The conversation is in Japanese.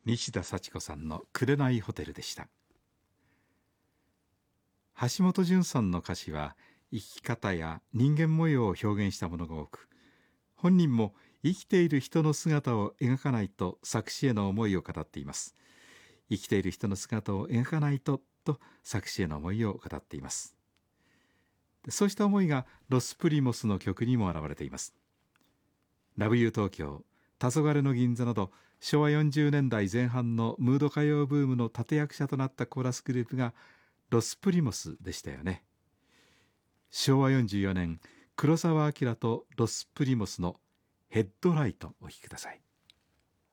西田幸子さんの紅ホテルでした。橋本淳さんの歌詞は生き方や人間模様を表現したものが多く、本人も生きている人の姿を描かないと作詞への思いを語っています。生きている人の姿を描かないと作詞への思いを語っています。そうした思いがロスプリモスの曲にも表れています。ラブユー東京、黄昏の銀座など昭和40年代前半のムード歌謡ブームの立役者となったコーラスグループがロスプリモスでしたよね。昭和44年、黒澤明とロスプリモスのヘッドライトお聴きください。